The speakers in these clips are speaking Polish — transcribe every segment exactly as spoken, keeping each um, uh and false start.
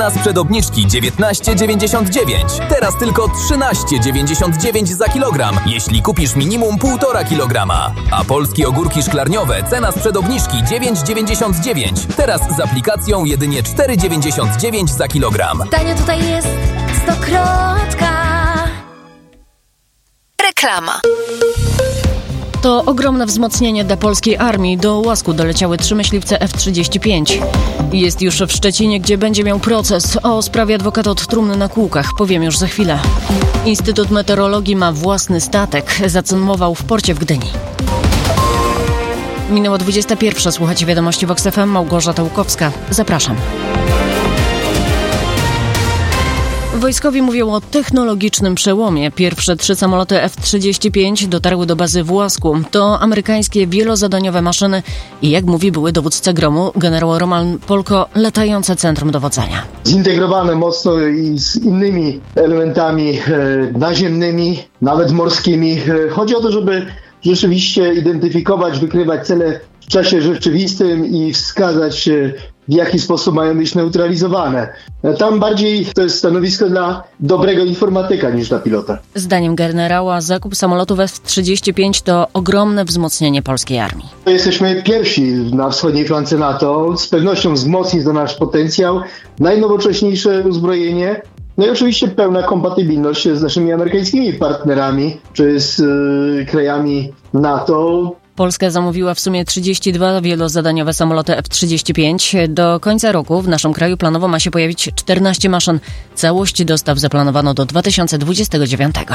Sprzed obniżki dziewiętnaście dziewięćdziesiąt dziewięć. Teraz tylko trzynaście dziewięćdziesiąt dziewięć za kilogram, jeśli kupisz minimum półtora kilograma. A polskie ogórki szklarniowe cena sprzed obniżki dziewięć dziewięćdziesiąt dziewięć. Teraz z aplikacją jedynie cztery dziewięćdziesiąt dziewięć za kilogram. Tanio tutaj jest stokrotka. Reklama. To ogromne wzmocnienie dla polskiej armii. Do Łasku doleciały trzy myśliwce F trzydzieści pięć. Jest już w Szczecinie, gdzie będzie miał proces. O sprawie adwokata od trumny na kółkach powiem już za chwilę. Instytut Meteorologii ma własny statek. Zacymował w porcie w Gdyni. Minęła dwudziesta pierwsza. Słuchacie wiadomości Vox F M. Małgorzata Łukowska. Zapraszam. Wojskowi mówią o technologicznym przełomie. Pierwsze trzy samoloty F trzydzieści pięć dotarły do bazy w Łasku. To amerykańskie wielozadaniowe maszyny i jak mówi były dowódca gromu, generał Roman Polko, latające centrum dowodzenia. Zintegrowane mocno i z innymi elementami e, naziemnymi, nawet morskimi. E, chodzi o to, żeby rzeczywiście identyfikować, wykrywać cele w czasie rzeczywistym i wskazać, e, w jaki sposób mają być neutralizowane. Tam bardziej to jest stanowisko dla dobrego informatyka niż dla pilota. Zdaniem generała zakup samolotów F trzydzieści pięć to ogromne wzmocnienie polskiej armii. Jesteśmy pierwsi na wschodniej flance NATO. Z pewnością wzmocni to nasz potencjał, najnowocześniejsze uzbrojenie. No i oczywiście pełna kompatybilność z naszymi amerykańskimi partnerami, czy z yy, krajami NATO. Polska zamówiła w sumie trzydzieści dwa wielozadaniowe samoloty F trzydzieści pięć. Do końca roku w naszym kraju planowo ma się pojawić czternaście maszyn. Całość dostaw zaplanowano do dwa tysiące dwudziestego dziewiątego.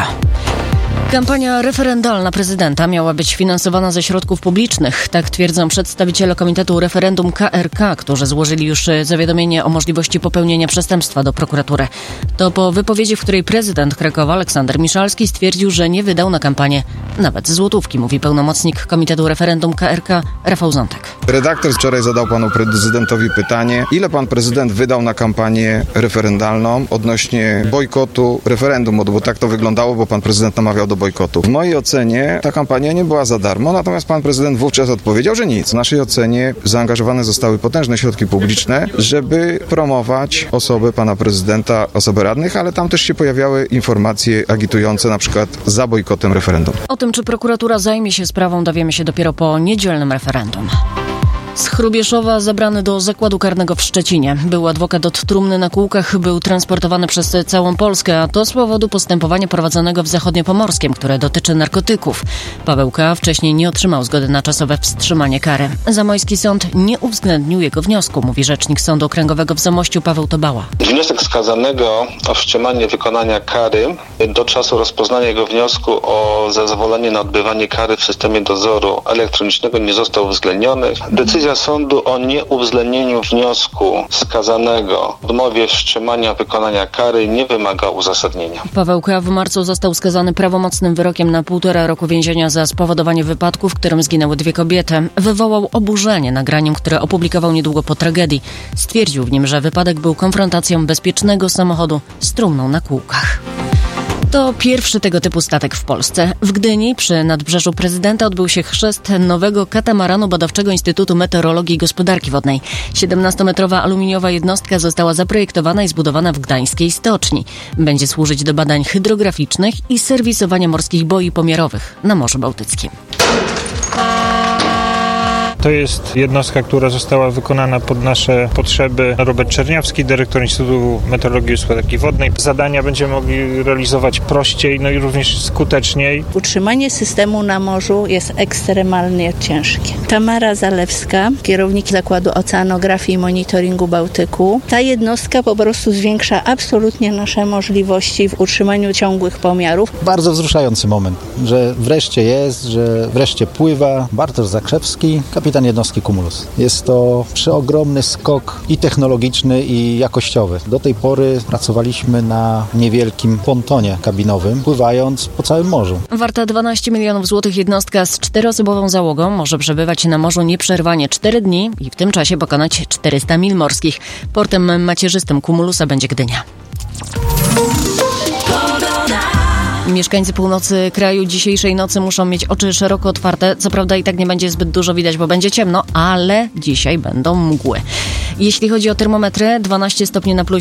Kampania referendalna prezydenta miała być finansowana ze środków publicznych. Tak twierdzą przedstawiciele Komitetu Referendum K R K, którzy złożyli już zawiadomienie o możliwości popełnienia przestępstwa do prokuratury. To po wypowiedzi, w której prezydent Krakowa Aleksander Miszalski stwierdził, że nie wydał na kampanię nawet złotówki, mówi pełnomocnik Komitetu Referendum K R K Rafał Zątek. Redaktor wczoraj zadał panu prezydentowi pytanie, ile pan prezydent wydał na kampanię referendalną odnośnie bojkotu referendum, bo tak to wyglądało, bo pan prezydent namawiał do bojkotu. W mojej ocenie ta kampania nie była za darmo, natomiast pan prezydent wówczas odpowiedział, że nic. W naszej ocenie zaangażowane zostały potężne środki publiczne, żeby promować osobę pana prezydenta, osoby radnych, ale tam też się pojawiały informacje agitujące na przykład za bojkotem referendum. O tym, czy prokuratura zajmie się sprawą, dowiemy się dopiero po niedzielnym referendum. Z Hrubieszowa zabrany do zakładu karnego w Szczecinie. Był adwokat od trumny na kółkach, był transportowany przez całą Polskę, a to z powodu postępowania prowadzonego w Zachodniopomorskiem, które dotyczy narkotyków. Paweł K. wcześniej nie otrzymał zgody na czasowe wstrzymanie kary. Zamojski sąd nie uwzględnił jego wniosku, mówi rzecznik Sądu Okręgowego w Zamościu Paweł Tobała. Wniosek skazanego o wstrzymanie wykonania kary do czasu rozpoznania jego wniosku o zezwolenie na odbywanie kary w systemie dozoru elektronicznego nie został uwzględniony. Decyzja sądu o nieuwzględnieniu wniosku skazanego w odmowie wstrzymania wykonania kary nie wymaga uzasadnienia. Paweł K. w marcu został skazany prawomocnym wyrokiem na półtora roku więzienia za spowodowanie wypadku, w którym zginęły dwie kobiety. Wywołał oburzenie nagraniem, które opublikował niedługo po tragedii. Stwierdził w nim, że wypadek był konfrontacją bezpiecznego samochodu z trumną na kółkach. To pierwszy tego typu statek w Polsce. W Gdyni przy Nadbrzeżu Prezydenta odbył się chrzest nowego katamaranu Badawczego Instytutu Meteorologii i Gospodarki Wodnej. siedemnastometrowa aluminiowa jednostka została zaprojektowana i zbudowana w gdańskiej stoczni. Będzie służyć do badań hydrograficznych i serwisowania morskich boi pomiarowych na Morzu Bałtyckim. To jest jednostka, która została wykonana pod nasze potrzeby. Robert Czerniawski, dyrektor Instytutu Meteorologii i Gospodarki Wodnej. Zadania będziemy mogli realizować prościej, no i również skuteczniej. Utrzymanie systemu na morzu jest ekstremalnie ciężkie. Tamara Zalewska, kierownik Zakładu Oceanografii i Monitoringu Bałtyku. Ta jednostka po prostu zwiększa absolutnie nasze możliwości w utrzymaniu ciągłych pomiarów. Bardzo wzruszający moment, że wreszcie jest, że wreszcie pływa. Bartosz Zakrzewski, kapitan jednostki Cumulus. Jest to przeogromny skok i technologiczny, i jakościowy. Do tej pory pracowaliśmy na niewielkim pontonie kabinowym, pływając po całym morzu. Warta dwanaście milionów złotych jednostka z czteroosobową załogą może przebywać na morzu nieprzerwanie cztery dni i w tym czasie pokonać czterysta mil morskich. Portem macierzystym Cumulusa będzie Gdynia. Mieszkańcy północy kraju dzisiejszej nocy muszą mieć oczy szeroko otwarte. Co prawda i tak nie będzie zbyt dużo widać, bo będzie ciemno, ale dzisiaj będą mgły. Jeśli chodzi o termometry, dwanaście stopni na plusie.